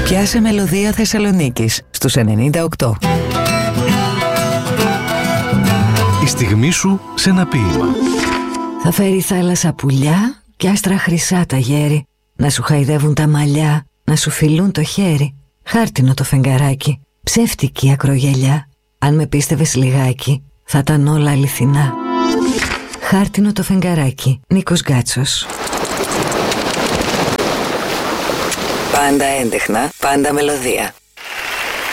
Πιάσε μελωδία Θεσσαλονίκης στους 98. Η στιγμή σου σε ένα ποίημα. Θα φέρει θάλασσα πουλιά κι άστρα χρυσά τα γέρι, να σου χαϊδεύουν τα μαλλιά, να σου φιλούν το χέρι. Χάρτινο το φεγγαράκι, ψεύτικη ακρογελιά. Αν με πίστευες λιγάκι, θα ήταν όλα αληθινά. Χάρτινο το φεγγαράκι, Νίκος Γκάτσος. Πάντα έντεχνα, πάντα μελωδία.